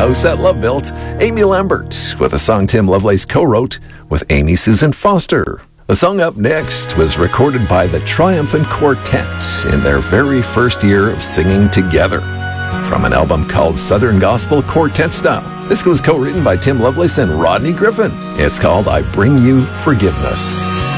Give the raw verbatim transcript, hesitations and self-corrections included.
House that Love Built, Amy Lambert, with a song Tim Lovelace co-wrote with Amy Susan Foster. The song up next was recorded by the Triumphant Quartet in their very first year of singing together. From an album called Southern Gospel Quartet Style. This was co-written by Tim Lovelace and Rodney Griffin. It's called I Bring You Forgiveness.